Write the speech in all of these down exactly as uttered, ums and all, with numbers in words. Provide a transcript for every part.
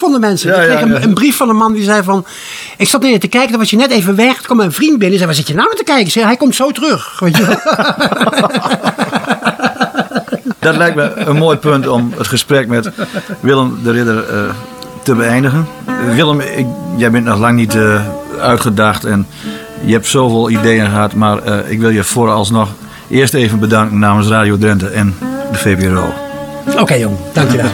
vonden mensen. Ja, ik kreeg ja, een, ja. een brief van een man die zei van... Ik zat neer te kijken, dan was je net even weg. Toen kwam een vriend binnen en zei, waar zit je nou naar te kijken? Ik zei, hij komt zo terug. Weet je wel. Dat lijkt me een mooi punt om het gesprek met Willem de Ridder uh, te beëindigen. Uh, Willem, ik, jij bent nog lang niet uh, uitgedaagd en je hebt zoveel ideeën gehad. Maar uh, ik wil je vooralsnog eerst even bedanken namens Radio Drenthe en de V P R O. Oké okay, jong, dank je wel.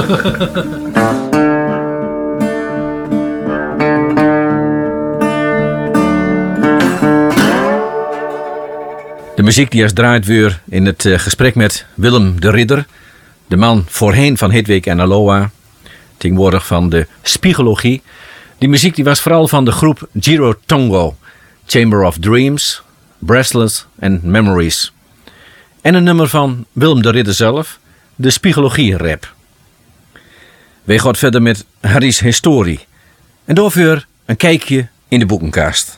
De muziek die als draait weer in het uh, gesprek met Willem de Ridder. De man voorheen van Hitweek en Aloha. Tegenwoordig van de Spiegologie. Die muziek die was vooral van de groep Giro Tongo. Chamber of Dreams, Breathless en Memories. En een nummer van Willem de Ridder zelf. De Spiegologie rap. Wij gaan verder met Harry's Historie. En daarvoor een kijkje in de boekenkast.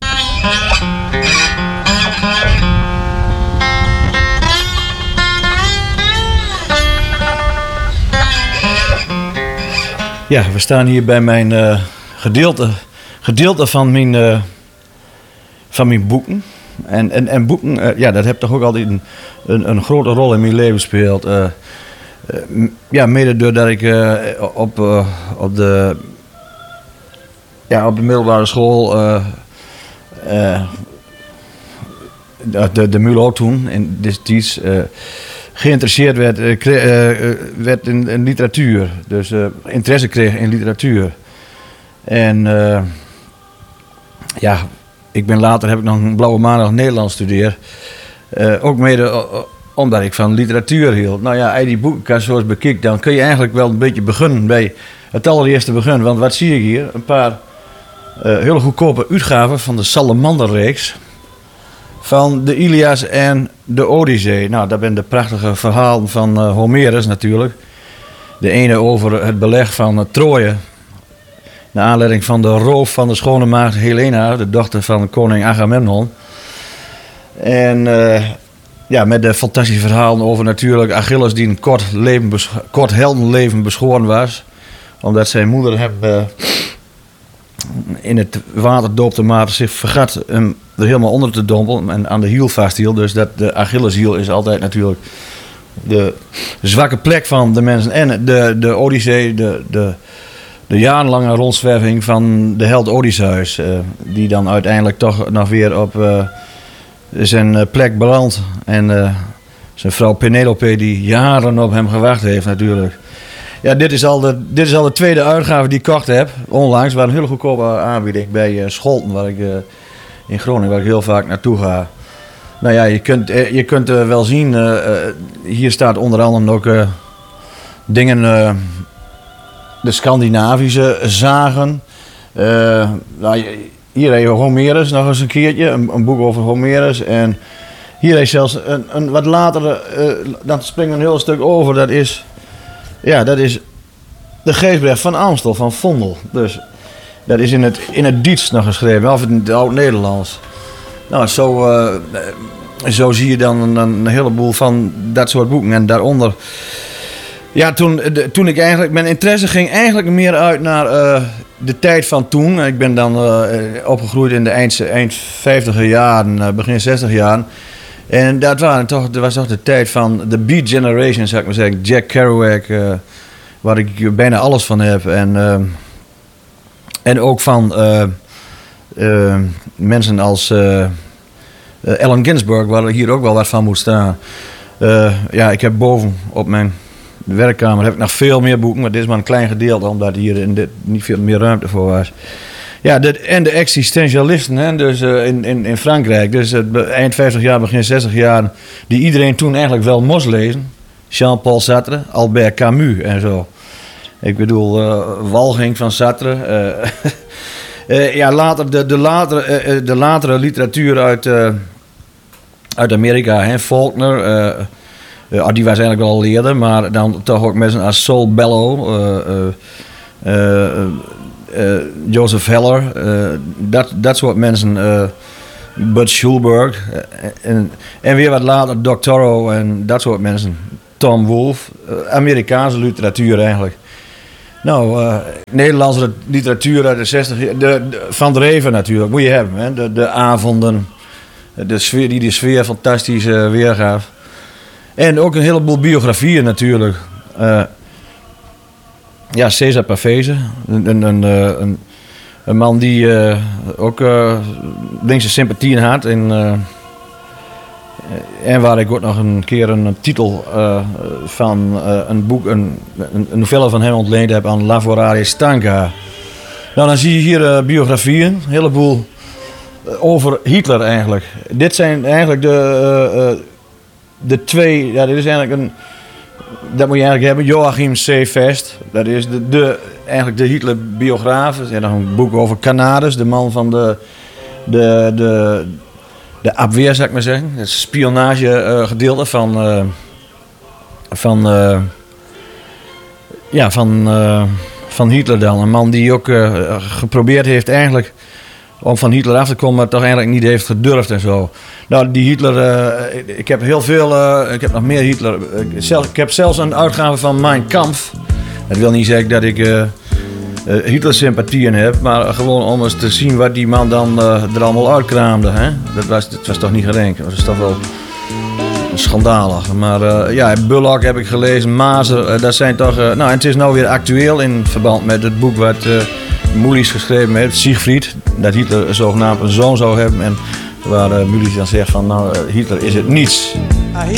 Ja, we staan hier bij mijn uh, gedeelte, gedeelte van mijn, uh, van mijn boeken. En, en, en boeken, uh, ja, dat heeft toch ook altijd een, een, een grote rol in mijn leven gespeeld. Uh, uh, ja, mede doordat ik uh, op, uh, op, de, ja, op de middelbare school, uh, uh, de, de M U L O toen, in destijds, uh, geïnteresseerd werd, uh, kreeg, uh, werd in, in literatuur. Dus uh, interesse kreeg in literatuur. En uh, ja, ik ben later heb ik nog een blauwe maandag Nederlands studeerd. Uh, ook mede uh, omdat ik van literatuur hield. Nou ja, als je die boekenkast zo eens bekijkt, dan kun je eigenlijk wel een beetje beginnen bij het allereerste begin. Want wat zie ik hier? Een paar uh, hele goedkope uitgaven van de Salamanderreeks. Van de Ilias en de Odyssee. Nou, dat zijn de prachtige verhalen van uh, Homerus natuurlijk. De ene over het beleg van uh, Troje. Naar aanleiding van de roof van de schone maagd Helena, de dochter van koning Agamemnon. En uh, ja, met de fantastische verhalen over natuurlijk Achilles die een kort, leven besch- kort heldenleven beschoren was. Omdat zijn moeder hem uh, in het water doopte, maar zich vergat hem er helemaal onder te dompelen en aan de hiel vasthield. Dus dat de Achilleshiel is altijd natuurlijk de zwakke plek van de mensen. En de, de Odyssee, de, de, de jarenlange rondzwerving van de held Odysseus. Uh, die dan uiteindelijk toch nog weer op uh, zijn plek belandt. En uh, zijn vrouw Penelope die jaren op hem gewacht heeft natuurlijk. Ja, dit is al de, dit is al de tweede uitgave die ik gekocht heb. Onlangs, waar een hele goedkope aanbieding bij uh, Scholten, waar ik... Uh, in Groningen, waar ik heel vaak naartoe ga. Nou ja, je kunt, je kunt uh, wel zien, uh, uh, hier staat onder andere ook uh, dingen, uh, de Scandinavische zagen. Uh, nou, hier heb je Homerus nog eens een keertje, een, een boek over Homerus. En hier is zelfs een, een wat latere, uh, dan springen we een heel stuk over, dat is, ja, dat is de Geestbrief van Amstel, van Vondel. Dus... Dat is in het, in het Diets nog geschreven, of in het Oud-Nederlands. Nou, zo, uh, zo zie je dan een, een heleboel van dat soort boeken. En daaronder... Ja, toen, de, toen ik eigenlijk... Mijn interesse ging eigenlijk meer uit naar uh, de tijd van toen. Ik ben dan uh, opgegroeid in de eind, eind vijftiger jaren, uh, begin zestig jaren. En dat, waren toch, dat was toch de tijd van de Beat Generation, zou ik maar zeggen. Jack Kerouac, uh, waar ik bijna alles van heb. En... Uh, En ook van uh, uh, mensen als uh, uh, Allen Ginsberg, waar hier ook wel wat van moet staan. Uh, ja, ik heb boven op mijn werkkamer heb ik nog veel meer boeken, maar dit is maar een klein gedeelte, omdat hier in dit niet veel meer ruimte voor was. Ja, de, en de existentialisten, hè, dus, uh, in, in, in Frankrijk, dus uh, eind vijftig jaar, begin zestig jaar, die iedereen toen eigenlijk wel moest lezen. Jean-Paul Sartre, Albert Camus en zo. Ik bedoel, uh, walging van Sartre. Uh, uh, ja, later, de, de, latere, uh, de latere literatuur uit, uh, uit Amerika, hè, Faulkner. Uh, uh, die was eigenlijk wel al eerder, maar dan toch ook mensen als Saul Bellow, uh, uh, uh, uh, Joseph Heller, uh, dat, dat soort mensen. Uh, Bud Schulberg. Uh, en, en weer wat later Doctorow en dat soort mensen. Tom Wolfe. Uh, Amerikaanse literatuur eigenlijk. Nou, uh, Nederlandse literatuur uit de zestig, de, de, Van Dreven natuurlijk, moet je hebben. Hè? De, de avonden, de sfeer, die de sfeer fantastisch uh, weergaf. En ook een heleboel biografieën natuurlijk. Uh, ja, Cesar Pavese, een, een, een, een, een man die uh, ook uh, linkse sympathieën had. En, uh, en waar ik ook nog een keer een titel uh, van uh, een boek, een, een novelle van hem ontleend heb aan Lavorare Stanca. Nou, dan zie je hier uh, biografieën, een heleboel uh, over Hitler eigenlijk. Dit zijn eigenlijk de, uh, uh, de twee, ja, dit is eigenlijk een, dat moet je eigenlijk hebben, Joachim C. Vest. Dat is de, de, eigenlijk de Hitler-biograaf. Er is nog een boek over Canades, de man van de, de, de, de Abweer, zou ik maar zeggen. Het spionagegedeelte uh, van, uh, van, uh, ja, van, uh, van Hitler dan. Een man die ook uh, geprobeerd heeft eigenlijk om van Hitler af te komen, maar toch eigenlijk niet heeft gedurfd en zo. Nou, die Hitler, uh, ik, ik heb heel veel, uh, ik heb nog meer Hitler. Ik, zelf, ik heb zelfs een uitgave van Mein Kampf. Dat wil niet zeggen dat ik uh, uh, Hitler-sympathieën heb, maar gewoon om eens te zien wat die man dan uh, er allemaal uitkraamde. Hè? Dat, was, dat was toch niet gerenkt. Dat was toch wel schandalig. Maar uh, ja, Bullock heb ik gelezen, Mazer, uh, dat zijn toch... Uh, nou, en het is nou weer actueel in verband met het boek wat uh, Mulisch geschreven heeft, Siegfried. Dat Hitler zogenaamd een zoon zou hebben. En waar uh, Mulisch dan zegt van, nou, uh, Hitler is het niets.